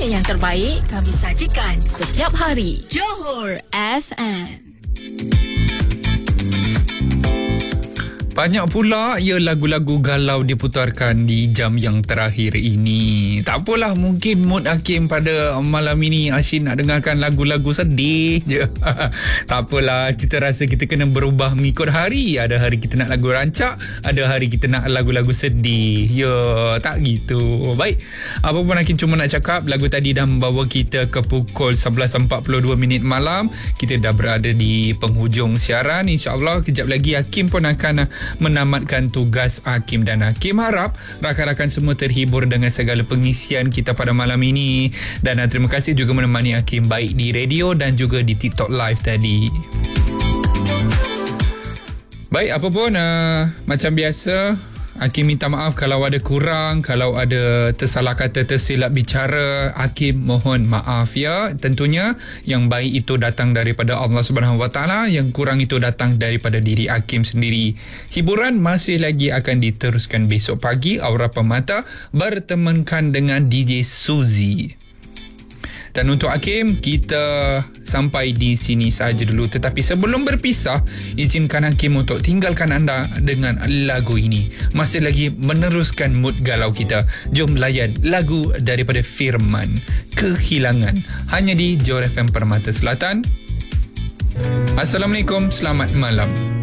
yang terbaik kami sajikan setiap hari. Johor FM. Banyak pula lagu-lagu galau diputarkan di jam yang terakhir ini. Tak apalah, mungkin mood Hakim pada malam ini asyik nak dengarkan lagu-lagu sedih je. Tak apalah, kita rasa kita kena berubah mengikut hari. Ada hari kita nak lagu rancak, ada hari kita nak lagu-lagu sedih. Ya, tak gitu. Baik, apa pun Hakim cuma nak cakap, lagu tadi dah membawa kita ke pukul 11.42 malam. Kita dah berada di penghujung siaran. InsyaAllah kejap lagi Hakim pun akan menamatkan tugas Hakim, dan Hakim harap rakan-rakan semua terhibur dengan segala pengisian kita pada malam ini. Dan terima kasih juga menemani Hakim baik di radio dan juga di TikTok Live tadi. Baik, apa pun macam biasa, Hakim minta maaf kalau ada kurang, kalau ada tersalah kata, tersilap bicara. Hakim mohon maaf ya. Tentunya yang baik itu datang daripada Allah Subhanahu Wa Taala, yang kurang itu datang daripada diri Hakim sendiri. Hiburan masih lagi akan diteruskan besok pagi. Aura Pemata bertemankan dengan DJ Suzy. Dan untuk Hakim, kita sampai di sini saja dulu. Tetapi sebelum berpisah, izinkan Hakim untuk tinggalkan anda dengan lagu ini. Masih lagi meneruskan mood galau kita. Jom layan lagu daripada Firman, Kehilangan. Hanya di Johor FM Permata Selatan. Assalamualaikum, selamat malam.